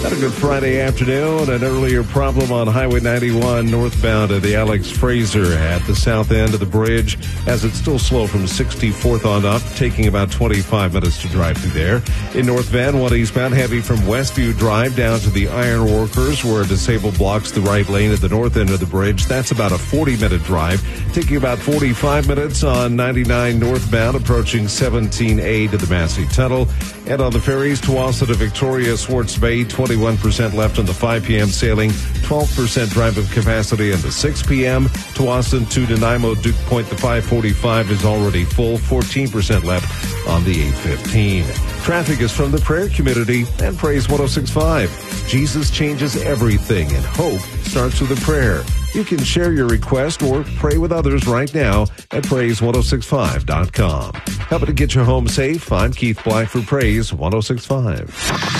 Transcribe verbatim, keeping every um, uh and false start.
Had a good Friday afternoon. An earlier problem on Highway ninety-one northbound at the Alex Fraser at the south end of the bridge, as it's still slow from sixty-fourth on up, taking about twenty-five minutes to drive through there. In North Van, one eastbound heavy from Westview Drive down to the Iron Workers, where a disabled blocks the right lane at the north end of the bridge. That's about a forty-minute drive, taking about forty-five minutes on ninety-nine northbound, approaching seventeen A to the Massey Tunnel. And on the ferries, Tuwasa to Victoria, Swartz Bay, twenty-one percent left on the five p.m. sailing, twelve percent drive of capacity on the six p.m. Tawasin to Nanaimo, Duke Point, the five forty-five is already full, fourteen percent left on the eight fifteen. Traffic is from the prayer community and Praise one oh six point five. Jesus changes everything, and hope starts with a prayer. You can share your request or pray with others right now at praise one oh six five dot com. Helping to get you home safe, I'm Keith Black for Praise one oh six point five.